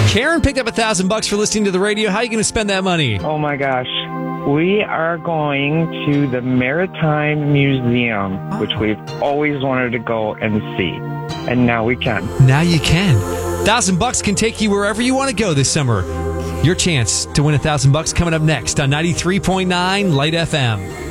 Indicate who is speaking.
Speaker 1: Karen picked up $1,000 for listening to the radio. How are you going to spend that money?
Speaker 2: Oh my gosh. We are going to the Maritime Museum, which we've always wanted to go and see. And now we can.
Speaker 1: Now you can. $1,000 can take you wherever you want to go this summer. Your chance to win $1,000 coming up next on 93.9 Light FM.